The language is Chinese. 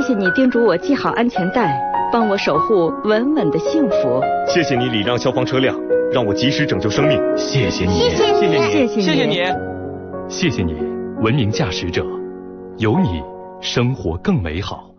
谢你叮嘱我系好安全带，帮我守护稳稳的幸福。 谢谢你礼让消防车辆，让我及时拯救生命。 谢谢你， 谢谢你， 谢谢你，文明驾驶者，有你，生活更美好。